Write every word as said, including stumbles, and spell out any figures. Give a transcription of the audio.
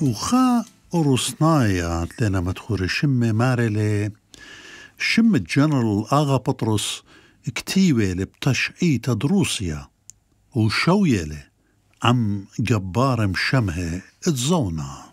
وخا أروسنايا لنا مدخور شم مارلي شم الجنرال آغا بطرس كتيوة لبتشعي تدروسيا وشويلة عم جبار مشمه اتزونا